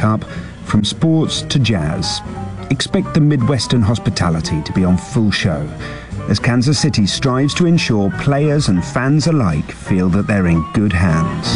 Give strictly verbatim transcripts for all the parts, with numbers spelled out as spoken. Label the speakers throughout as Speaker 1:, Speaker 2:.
Speaker 1: Cup, from sports to jazz. Expect the Midwestern hospitality to be on full show, as Kansas City strives to ensure players and fans alike feel that they're in good hands.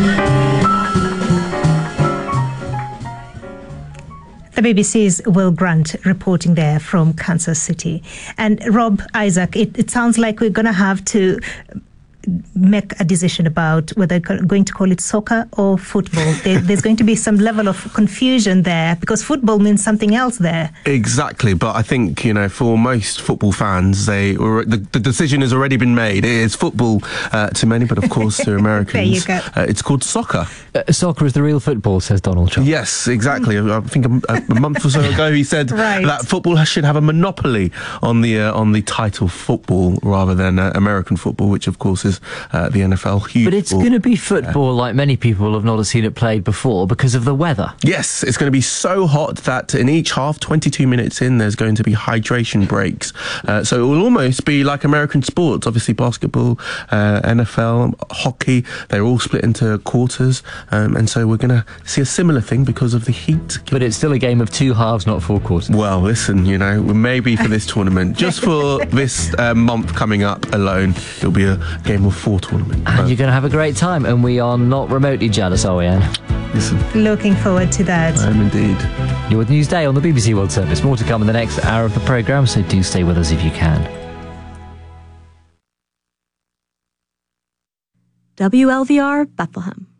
Speaker 2: The B B C's Will Grant reporting there from Kansas City. And Rob, Isaac, it, it sounds like we're going to have to make a decision about whether we're going to call it soccer or football. There, there's going to be some level of confusion there because football means something else there.
Speaker 3: Exactly, but I think, you know, for most football fans, they the, the decision has already been made. It is football uh, to many, but of course to Americans,
Speaker 2: there you go.
Speaker 3: Uh, it's called soccer.
Speaker 4: Uh, soccer is the real football, says Donald Trump.
Speaker 3: Yes, exactly. I think a, a month or so ago he said
Speaker 2: right.
Speaker 3: that football should have a monopoly on the uh, on the title football rather than uh, American football, which of course is uh, the N F L. Huge
Speaker 4: but it's going to be football like many people have not seen it played before because of the weather.
Speaker 3: Yes, it's going to be so hot that in each half, twenty-two minutes in, there's going to be hydration breaks. Uh, so it will almost be like American sports. Obviously, basketball, uh, N F L, hockey, they're all split into quarters. Um, and so we're going to see a similar thing because of the heat.
Speaker 4: But it's still a game of two halves, not four quarters.
Speaker 3: Well, listen, you know, maybe for this tournament, just for this uh, month coming up alone, it'll be a game of four tournament.
Speaker 4: And
Speaker 3: but
Speaker 4: you're going to have a great time, and we are not remotely jealous, are we, Anne?
Speaker 3: Listen,
Speaker 2: looking forward to that.
Speaker 3: I am indeed.
Speaker 4: You're with Newsday on the B B C World Service. More to come in the next hour of the programme, so do stay with us if you can.
Speaker 5: W L V R Bethlehem.